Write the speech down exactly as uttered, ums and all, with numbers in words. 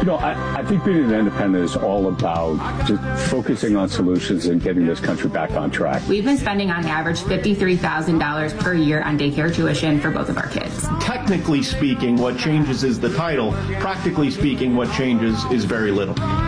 You know, I, I think being an independent is all about just focusing on solutions and getting this country back on track. We've been spending on average fifty-three thousand dollars per year on daycare tuition for both of our kids. Technically speaking, what changes is the title. Practically speaking, what changes is very little.